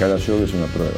cada show es una prueba.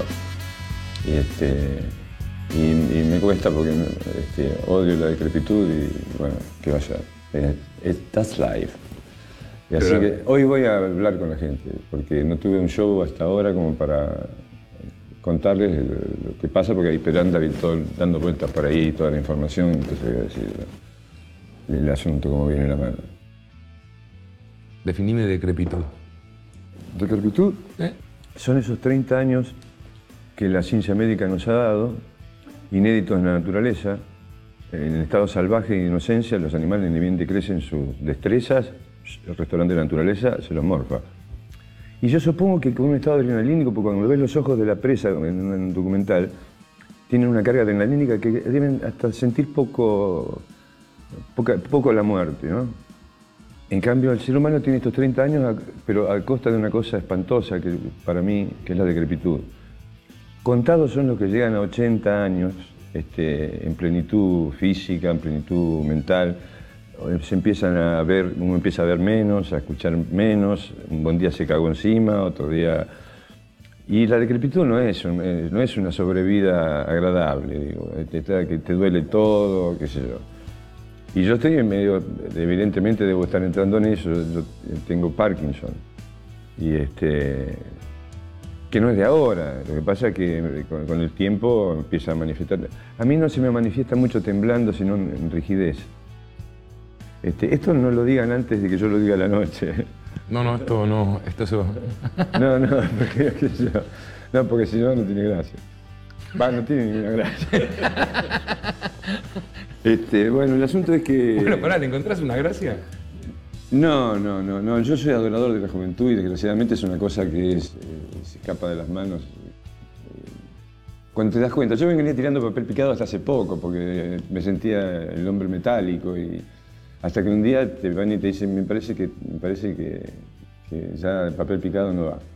Y me cuesta porque odio la decrepitud y bueno, que vaya. That's life. Y así que hoy voy a hablar con la gente, porque no tuve un show hasta ahora como para contarles lo que pasa, porque hay anda dando vueltas por ahí toda la información, entonces voy a decir el asunto como viene la mano. Definime decrepitud. ¿Decrepitud? Son esos 30 años que la ciencia médica nos ha dado, inéditos en la naturaleza. En el estado salvaje y inocencia, los animales ni bien decrecen sus destrezas, el restaurante de la naturaleza se los morfa. Y yo supongo que con un estado adrenalínico, porque cuando ves los ojos de la presa en un documental, tienen una carga adrenalínica que deben hasta sentir poco la muerte, ¿no? En cambio, el ser humano tiene estos 30 años, pero a costa de una cosa espantosa que para mí, que es la decrepitud. Contados son los que llegan a 80 años, en plenitud física, en plenitud mental. Se empiezan a ver, uno empieza a ver menos, a escuchar menos, un buen día se cagó encima, otro día... Y la decrepitud no es una sobrevida agradable, digo, que te duele todo, qué sé yo. Y yo estoy en medio, evidentemente debo estar entrando en eso, yo tengo Parkinson. Y que no es de ahora, lo que pasa es que con el tiempo empieza a manifestar. A mí no se me manifiesta mucho temblando, sino en rigidez. Esto no lo digan antes de que yo lo diga a la noche. No, esto se va. No, porque si no, no tiene gracia. No tiene ninguna gracia. Bueno, el asunto es que... Bueno, pará, ¿le encontrás una gracia? No, yo soy adorador de la juventud y desgraciadamente es una cosa que se escapa de las manos. Cuando te das cuenta, yo venía tirando papel picado hasta hace poco porque me sentía el hombre metálico y hasta que un día te van y te dicen, me parece que ya el papel picado no va.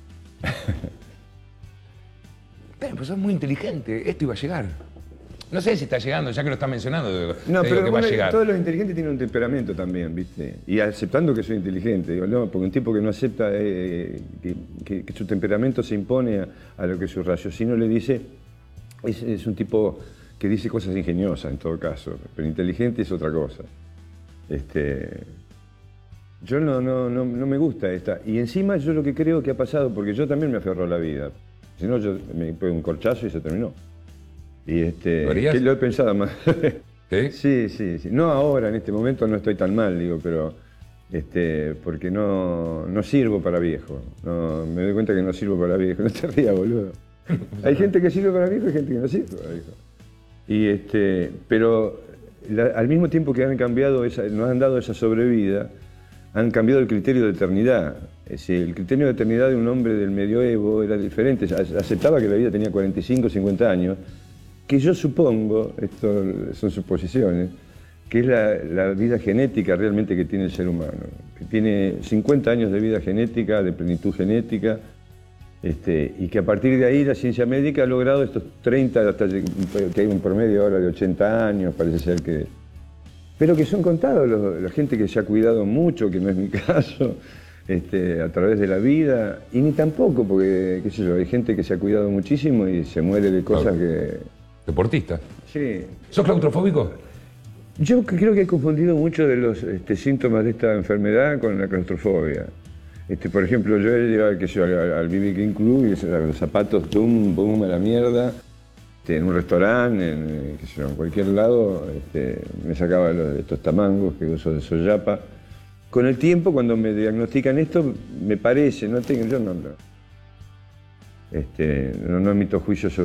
Pero sos muy inteligente, esto iba a llegar. No sé si está llegando, ya que lo está mencionando. No, pero que va a llegar. Todos los inteligentes tienen un temperamento también, ¿viste? Y aceptando que soy inteligente, digo, no, porque un tipo que no acepta que su temperamento se impone a lo que su raciocinio le dice, es un tipo que dice cosas ingeniosas en todo caso, pero inteligente es otra cosa. Yo no me gusta esta. Y encima yo lo que creo que ha pasado, porque yo también me aferro a la vida, si no yo me pego un corchazo y se terminó. Y ¿Lo lo he pensado más. ¿Sí? Sí. No ahora, en este momento no estoy tan mal, digo, pero porque no sirvo para viejo. No, me doy cuenta que no sirvo para viejo. No te rías, boludo. Hay gente que sirve para viejo y gente que no sirve para viejo. Pero al mismo tiempo que nos han dado esa sobrevida, han cambiado el criterio de eternidad. El criterio de eternidad de un hombre del medioevo era diferente. Aceptaba que la vida tenía 45, 50 años, que yo supongo, esto son suposiciones, que es la vida genética realmente que tiene el ser humano. Que tiene 50 años de vida genética, de plenitud genética, y que a partir de ahí la ciencia médica ha logrado estos 30, hasta que hay un promedio ahora de 80 años, parece ser que... Pero que son contados la gente que se ha cuidado mucho, que no es mi caso, a través de la vida, y ni tampoco, porque, qué sé yo, hay gente que se ha cuidado muchísimo y se muere de cosas que... ¿Deportista? Sí. ¿Sos claustrofóbico? Yo creo que he confundido mucho de los síntomas de esta enfermedad con la claustrofobia. Por ejemplo, yo iba al B.B. King Club y los zapatos, boom, a la mierda. En un restaurante, en cualquier lado, me sacaba estos tamangos que uso de soyapa. Con el tiempo, cuando me diagnostican esto, me parece, yo no emito juicios sobre